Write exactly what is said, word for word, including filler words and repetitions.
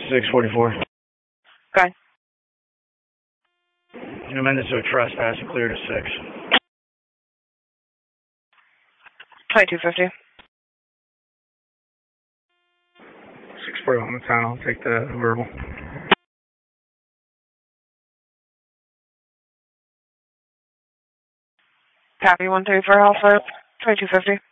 six forty-four. Okay. You amended to a trespass and cleared to six. twenty-two fifty. six forty on the town. I'll take the verbal. Copy one three four Alpha. twenty-two fifty.